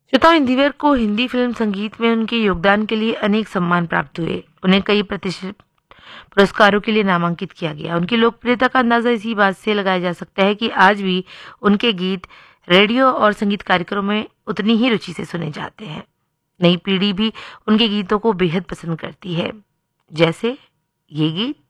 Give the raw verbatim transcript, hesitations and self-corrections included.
श्रोताओं, इंदिवर को हिंदी फिल्म संगीत में उनके योगदान के लिए अनेक सम्मान प्राप्त हुए। उन्हें कई प्रतिष्ठित पुरस्कारों के लिए नामांकित किया गया। उनकी लोकप्रियता का अंदाजा इसी बात से लगाया जा सकता है कि आज भी उनके गीत रेडियो और संगीत कार्यक्रमों में उतनी ही रुचि से सुने जाते हैं। नई पीढ़ी भी उनके गीतों को बेहद पसंद करती है, जैसे ये गीत।